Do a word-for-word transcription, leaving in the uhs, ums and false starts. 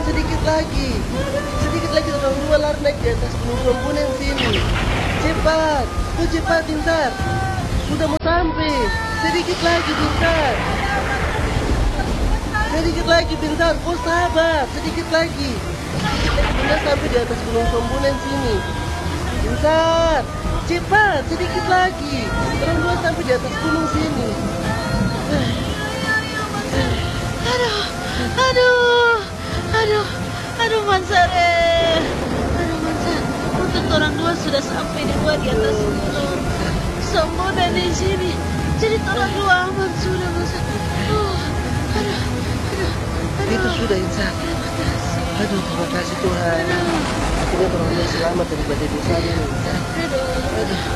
sedikit lagi. Sedikit lagi orang dua lari naik di atas gunung Sombunen sini. Cepat, kau cepat Binsar. Sudah mau sampai. Sedikit lagi Binsar. Sedikit lagi Binsar, kau sabar. Sedikit lagi. Sedikit lagi Binsar sampai di atas gunung Sombunen sini. Binsar, cepat, sedikit lagi. Orang dua sampai di atas gunung sini. Aduh, aduh, aduh, aduh Mansare. Aduh Mansar, untuk orang dua sudah sampai di gua di atas gunung Sombunen di sini. Jadi orang dua aman sudah Mansar. Uh, aduh, aduh, aduh. Itu sudah Insan. Aduh, terima kasih Tuhan. Akhirnya orang dua selamat dari badai besar ini. Aduh, Aduh.